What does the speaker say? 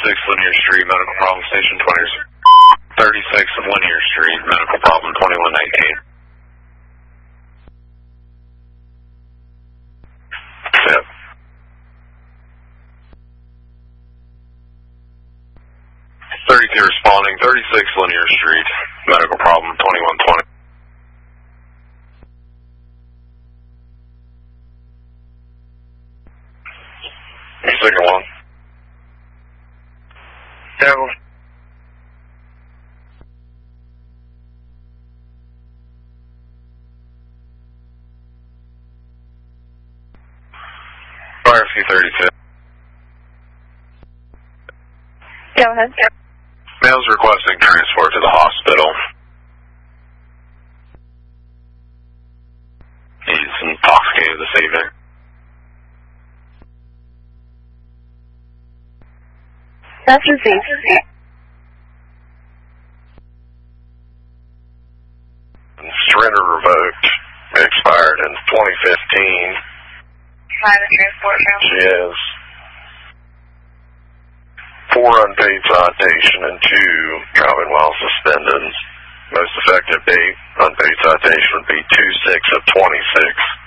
Linear Street, medical problem, station 20. 36 Linear Street, medical problem, 2119. Yep. 32 responding, 36 Linear Street, medical problem, 2120. Second one. Devil. Fire C-32. Go ahead. Male's requesting transport to the hospital. He's intoxicated this evening. That's received. Surrender revoked. It expired in 2015. Private transport now. She is 4 unpaid citation and 2 driving while suspended. Most effective date unpaid citation would be 2/6 of 26.